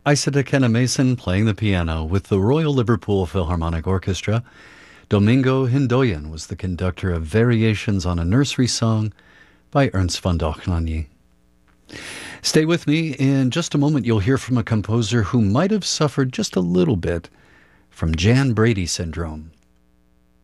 Isata Kenna Mason playing the piano with the Royal Liverpool Philharmonic Orchestra. Domingo Hindoyan was the conductor of Variations on a Nursery Song by Ernst von Dohnanyi. Stay with me. In just a moment, you'll hear from a composer who might have suffered just a little bit from Jan Brady syndrome.